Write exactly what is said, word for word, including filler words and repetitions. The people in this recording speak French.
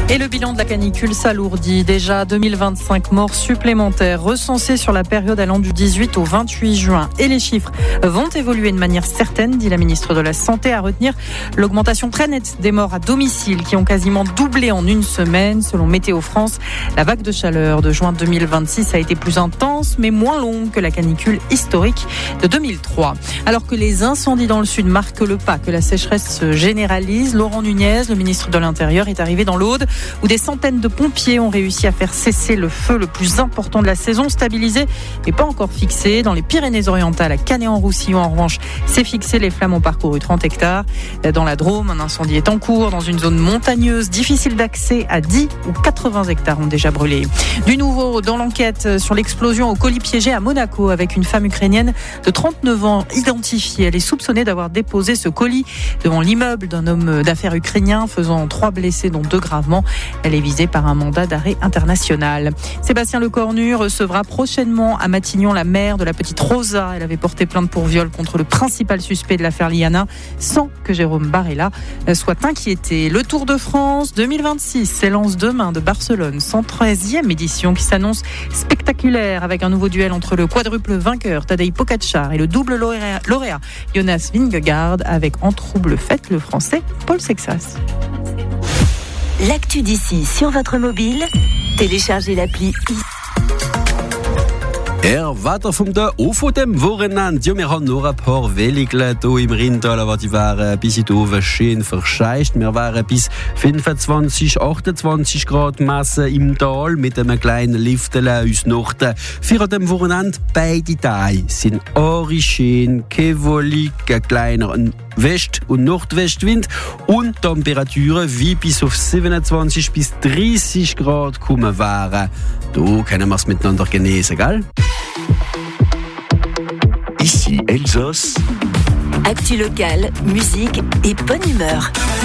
Et le bilan de la canicule s'alourdit. Déjà deux mille vingt-cinq morts supplémentaires recensées sur la période allant du dix-huit au vingt-huit juin. Et les chiffres vont évoluer de manière certaine, dit la ministre de la Santé. À retenir l'augmentation très nette des morts à domicile qui ont quasiment doublé en une semaine. Selon Météo France, la vague de chaleur de juin deux mille vingt-six a été plus intense mais moins longue que la canicule historique de deux mille trois. Alors que les incendies dans le sud marquent le pas, que la sécheresse se généralise, Laurent Nunez, le ministre de l'Intérieur, est arrivé dans l'Aude où des centaines de pompiers ont réussi à faire cesser le feu le plus important de la saison, stabilisé mais pas encore fixé. Dans les Pyrénées-Orientales, à Canet-en-Roussillon, en revanche, c'est fixé. Les flammes ont parcouru trente hectares. Dans la Drôme, un incendie est en cours dans une zone montagneuse, difficile d'accès. À dix ou quatre-vingts hectares ont déjà brûlé. Du nouveau dans l'enquête sur l'explosion au colis piégé à Monaco avec une femme ukrainienne de trente-neuf ans identifiée. Elle est soupçonnée d'avoir déposé ce colis devant l'immeuble d'un homme d'affaires ukrainien, faisant trois blessés dont deux gravement. Elle est visée par un mandat d'arrêt international. Sébastien Lecornu recevra prochainement à Matignon la mère de la petite Rosa. Elle avait porté plainte pour viol contre le principal suspect de l'affaire Liana sans que Jérôme Barella soit inquiété. Le Tour de France deux mille vingt-six s'élance demain de Barcelone, cent treizième édition qui s'annonce spectaculaire avec un nouveau duel entre le quadruple vainqueur Tadej Pogačar et le double lauréat, lauréat Jonas Vingegaard avec en trouble fête le français Paul Sexas. L'actu d'ici sur votre mobile, téléchargez l'appli i. Er weiter vom der O von dem Wochenende. Ja, wir haben noch ein paar Welligler hier im Rheintal, aber die waren bis in die Oven schön verscheucht. Wir waren bis fünfundzwanzig, achtundzwanzig Grad gemessen im Tal mit einem kleinen Liftel aus Norden. Für dem Wochenende beide Tage sind alle schön, kein wollig, ein kleiner West- und Nordwestwind und Temperaturen wie bis auf siebenundzwanzig bis dreißig Grad kommen wären. Da können wir es miteinander genießen, gell? Ici Elsos. Actu locale, musique et bonne humeur.